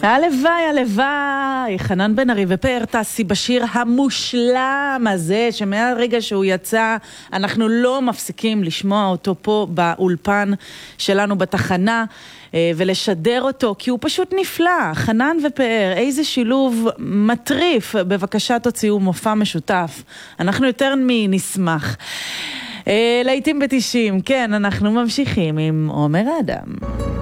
הלוואי, הלוואי, חנן בן ארי ופאר טסי בשיר המושלם הזה, שמהרגע שהוא יצא, אנחנו לא מפסיקים לשמוע אותו פה באולפן שלנו בתחנה, ולשדר אותו, כי הוא פשוט נפלא. חנן ופאר, איזה שילוב מטריף. בבקשה תוציאו מופע משותף. אנחנו יותר מנשמח. לעתים ב-90, כן, אנחנו ממשיכים עם עומר אדם.